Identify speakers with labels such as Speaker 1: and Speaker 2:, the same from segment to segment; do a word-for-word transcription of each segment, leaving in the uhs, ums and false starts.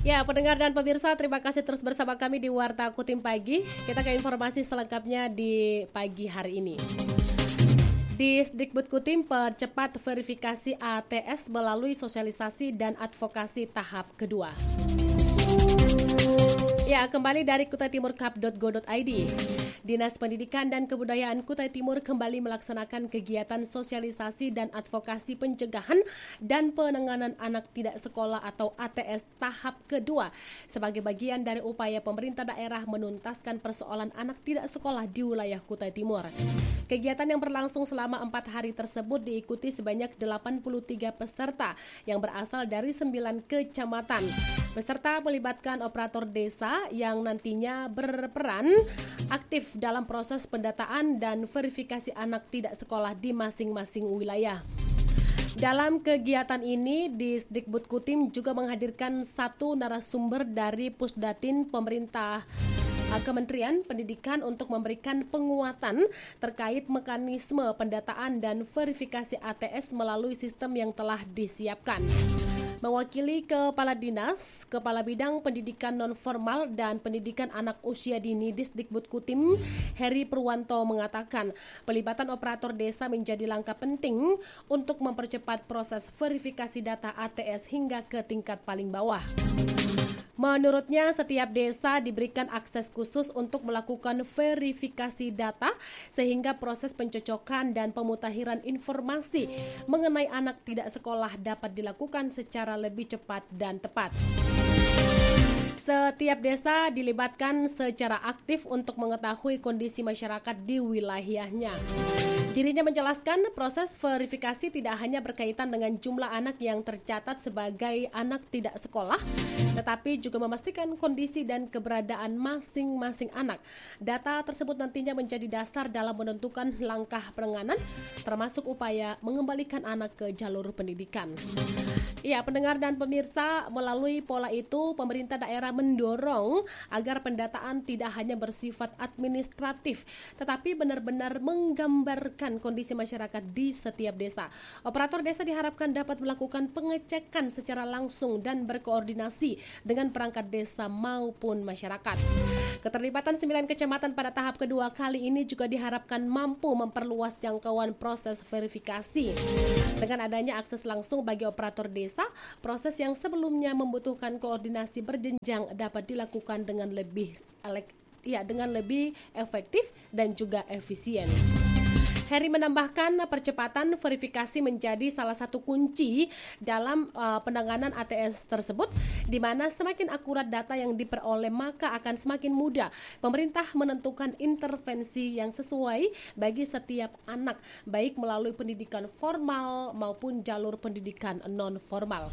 Speaker 1: Ya, pendengar dan pemirsa, terima kasih terus bersama kami di Warta Kutim Pagi. Kita ke informasi selengkapnya di pagi hari ini. Disdikbud Kutim percepat verifikasi A T S melalui sosialisasi dan advokasi tahap kedua. Ya, kembali dari kutai timur kap dot go dot i d. Dinas Pendidikan dan Kebudayaan Kutai Timur kembali melaksanakan kegiatan sosialisasi dan advokasi pencegahan dan penanganan anak tidak sekolah atau A T S tahap kedua sebagai bagian dari upaya pemerintah daerah menuntaskan persoalan anak tidak sekolah di wilayah Kutai Timur. Kegiatan yang berlangsung selama empat hari tersebut diikuti sebanyak delapan puluh tiga peserta yang berasal dari sembilan kecamatan. Peserta melibatkan operator desa yang nantinya berperan aktif dalam proses pendataan dan verifikasi anak tidak sekolah di masing-masing wilayah. Dalam kegiatan ini, Disdikbud Kutim juga menghadirkan satu narasumber dari Pusdatin Pemerintah Kementerian Pendidikan untuk memberikan penguatan terkait mekanisme pendataan dan verifikasi A T S melalui sistem yang telah disiapkan. Mewakili Kepala Dinas, Kepala Bidang Pendidikan Nonformal dan Pendidikan Anak Usia Dini Disdikbud Kutim, Heri Purwanto mengatakan pelibatan operator desa menjadi langkah penting untuk mempercepat proses verifikasi data A T S hingga ke tingkat paling bawah. Menurutnya, setiap desa diberikan akses khusus untuk melakukan verifikasi data sehingga proses pencocokan dan pemutakhiran informasi mengenai anak tidak sekolah dapat dilakukan secara lebih cepat dan tepat. Setiap desa dilibatkan secara aktif untuk mengetahui kondisi masyarakat di wilayahnya. Dirinya menjelaskan proses verifikasi tidak hanya berkaitan dengan jumlah anak yang tercatat sebagai anak tidak sekolah, tetapi juga memastikan kondisi dan keberadaan masing-masing anak. Data tersebut nantinya menjadi dasar dalam menentukan langkah penanganan, termasuk upaya mengembalikan anak ke jalur pendidikan. Ya, pendengar dan pemirsa, melalui pola itu pemerintah daerah mendorong agar pendataan tidak hanya bersifat administratif, tetapi benar-benar menggambarkan kondisi masyarakat di setiap desa. Operator desa diharapkan dapat melakukan pengecekan secara langsung dan berkoordinasi dengan perangkat desa maupun masyarakat. Keterlibatan sembilan kecamatan pada tahap kedua kali ini juga diharapkan mampu memperluas jangkauan proses verifikasi. Dengan adanya akses langsung bagi operator desa, proses yang sebelumnya membutuhkan koordinasi berjenjang dapat dilakukan dengan lebih ya dengan lebih efektif dan juga efisien. Heri menambahkan percepatan verifikasi menjadi salah satu kunci dalam uh, penanganan A T S tersebut, di mana semakin akurat data yang diperoleh maka akan semakin mudah pemerintah menentukan intervensi yang sesuai bagi setiap anak, baik melalui pendidikan formal maupun jalur pendidikan non formal.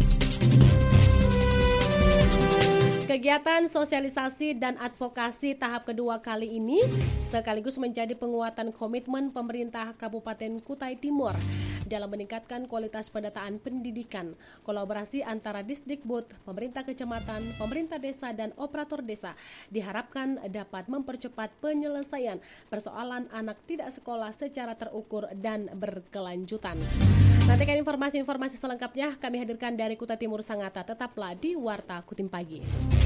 Speaker 1: Kegiatan sosialisasi dan advokasi tahap kedua kali ini sekaligus menjadi penguatan komitmen pemerintah Kabupaten Kutai Timur dalam meningkatkan kualitas pendataan pendidikan. Kolaborasi antara Disdikbud, pemerintah kecamatan, pemerintah desa, dan operator desa diharapkan dapat mempercepat penyelesaian persoalan anak tidak sekolah secara terukur dan berkelanjutan. Nantikan informasi-informasi selengkapnya kami hadirkan dari Kutai Timur Sangatta. Tetaplah di Warta Kutim Pagi.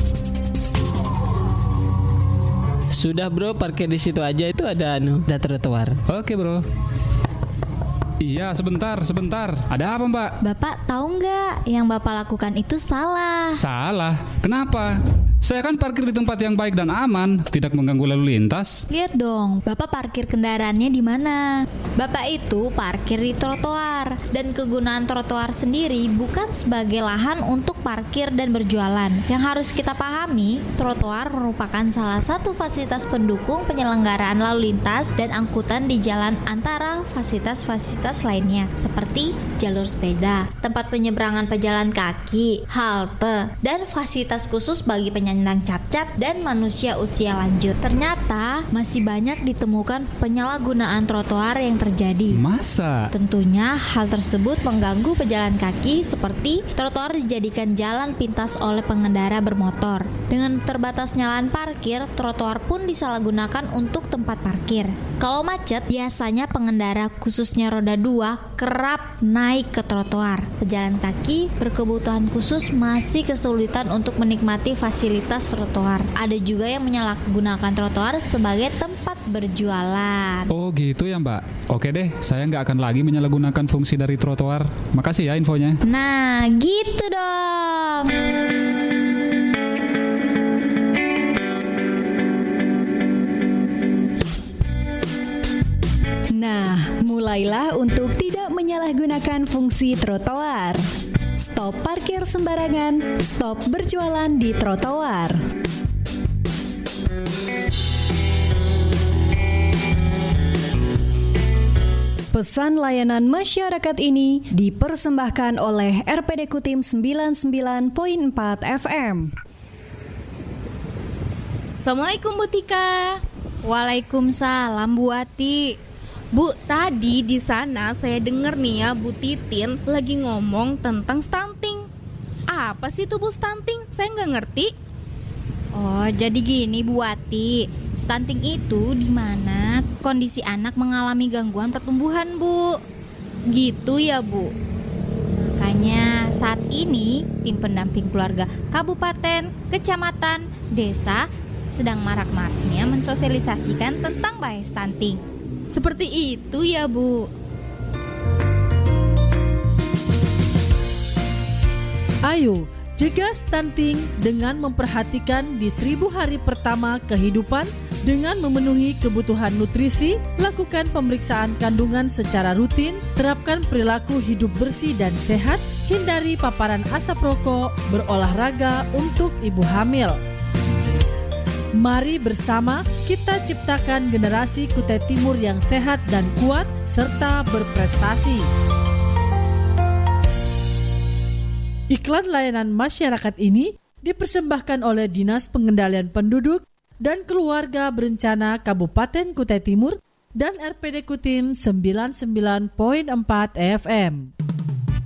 Speaker 2: Sudah bro, parkir di situ aja, itu ada anu, ada trotoar.
Speaker 3: Oke bro. Iya, sebentar, sebentar. Ada apa mbak?
Speaker 4: Bapak tahu nggak yang bapak lakukan itu salah?
Speaker 3: Salah? Kenapa? Saya kan parkir di tempat yang baik dan aman, tidak mengganggu lalu lintas.
Speaker 4: Lihat dong, bapak parkir kendaraannya di mana? Bapak itu parkir di trotoar, dan kegunaan trotoar sendiri bukan sebagai lahan untuk parkir dan berjualan. Yang harus kita pahami, trotoar merupakan salah satu fasilitas pendukung penyelenggaraan lalu lintas dan angkutan di jalan antara fasilitas-fasilitas lainnya, seperti jalur sepeda, tempat penyeberangan pejalan kaki, halte, dan fasilitas khusus bagi penyandang cacat dan manusia usia lanjut. Ternyata masih banyak ditemukan penyalahgunaan trotoar yang terjadi.
Speaker 3: Masa?
Speaker 4: Tentunya hal tersebut mengganggu pejalan kaki, seperti trotoar dijadikan jalan pintas oleh pengendara bermotor. Dengan terbatasnya lahan parkir, trotoar pun disalahgunakan untuk tempat parkir. Kalau macet, biasanya pengendara khususnya roda dua kerap naik ke trotoar. Pejalan kaki berkebutuhan khusus masih kesulitan untuk menikmati fasilitas trotoar. Ada juga yang menyalahgunakan trotoar sebagai tempat berjualan.
Speaker 3: Oh gitu ya Mbak. Oke deh, saya nggak akan lagi menyalahgunakan fungsi dari trotoar. Makasih ya infonya.
Speaker 4: Nah, gitu dong.
Speaker 5: Nah, mulailah untuk tidak menyalahgunakan fungsi trotoar. Stop parkir sembarangan, stop berjualan di trotoar. Pesan layanan masyarakat ini dipersembahkan oleh R P D Kutim sembilan puluh sembilan koma empat F M.
Speaker 6: Assalamualaikum Bu Tika.
Speaker 4: Waalaikumsalam Bu Wati.
Speaker 6: Bu, tadi di sana saya dengar nih ya Bu Titin lagi ngomong tentang stunting. Apa sih itu Bu stunting? Saya nggak ngerti.
Speaker 4: Oh, jadi gini Bu Wati. Stunting itu di mana kondisi anak mengalami gangguan pertumbuhan, Bu.
Speaker 6: Gitu ya, Bu.
Speaker 4: Makanya saat ini tim pendamping keluarga kabupaten, kecamatan, desa sedang marak-maraknya mensosialisasikan tentang bahaya stunting.
Speaker 6: Seperti itu ya, Bu.
Speaker 7: Ayo, cegah stunting dengan memperhatikan di seribu hari pertama kehidupan dengan memenuhi kebutuhan nutrisi, lakukan pemeriksaan kandungan secara rutin, terapkan perilaku hidup bersih dan sehat, hindari paparan asap rokok, berolahraga untuk ibu hamil. Mari bersama kita ciptakan generasi Kutai Timur yang sehat dan kuat serta berprestasi. Iklan layanan masyarakat ini dipersembahkan oleh Dinas Pengendalian Penduduk dan Keluarga Berencana Kabupaten Kutai Timur dan R P D Kutim sembilan puluh sembilan koma empat F M.